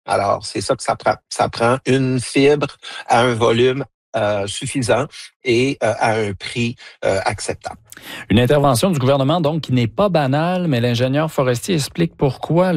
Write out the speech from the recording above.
Alors, c'est ça que ça prend. Ça prend une fibre à un volume suffisant et à un prix acceptable. Une intervention du gouvernement, donc, qui n'est pas banale, mais l'ingénieur forestier explique pourquoi